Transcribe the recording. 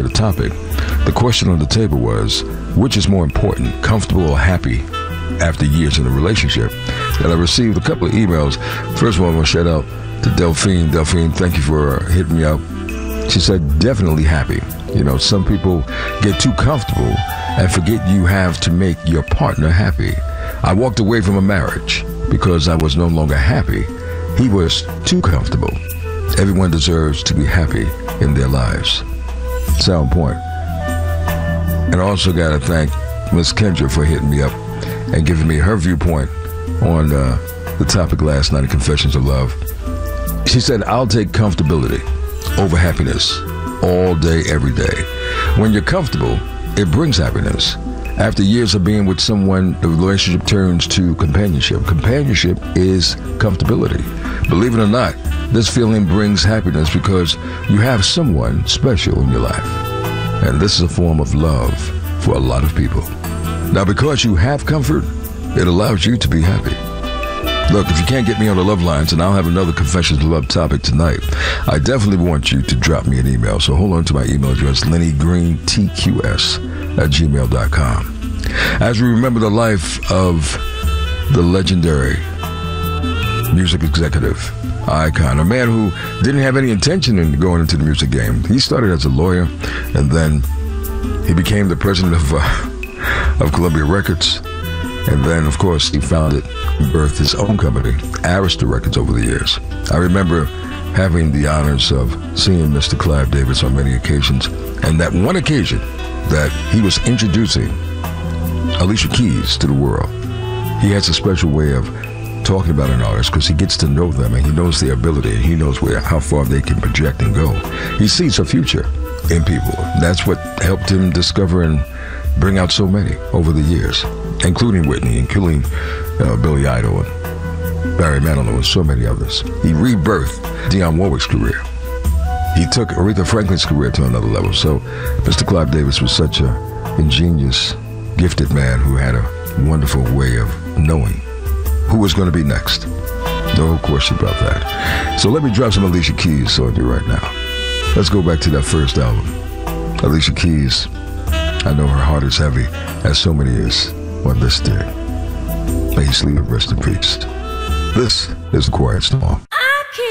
the topic. The question on the table was, which is more important, comfortable or happy after years in a relationship? And I received a couple of emails. First one, I want to shout out to Delphine. Delphine, thank you for hitting me up. She said, definitely happy. You know, some people get too comfortable and forget you have to make your partner happy. I walked away from a marriage because I was no longer happy. He was too comfortable. Everyone deserves to be happy in their lives. Sound point. And I also got to thank Miss Kendra for hitting me up and giving me her viewpoint on the topic last night of Confessions of Love. She said, I'll take comfortability over happiness all day, every day. When you're comfortable, it brings happiness. After years of being with someone, the relationship turns to companionship. Companionship is comfortability. Believe it or not, this feeling brings happiness because you have someone special in your life. And this is a form of love for a lot of people. Now, because you have comfort, it allows you to be happy. Look, if you can't get me on the love lines, and I'll have another Confessions of Love topic tonight, I definitely want you to drop me an email. So hold on to my email address, LennyGreenTQS@gmail.com. As we remember the life of the legendary music executive, icon, a man who didn't have any intention in going into the music game. He started as a lawyer, and then he became the president of Columbia Records. And then, of course, he founded and birthed his own company, Arista Records, over the years. I remember having the honors of seeing Mr. Clive Davis on many occasions, and that one occasion that he was introducing Alicia Keys to the world. He has a special way of talking about an artist because he gets to know them and he knows their ability and he knows how far they can project and go. He sees a future in people. That's what helped him discover and bring out so many over the years, including Whitney, including Billy Idol and Barry Manilow and so many others. He rebirthed Dionne Warwick's career. He took Aretha Franklin's career to another level. So Mr. Clive Davis was such an ingenious, gifted man who had a wonderful way of knowing who was going to be next. No question about that. So let me drop some Alicia Keys on you right now. Let's go back to that first album. Alicia Keys, I know her heart is heavy, as so many is on this day. May he sleep and rest in peace. This is The Quiet Storm.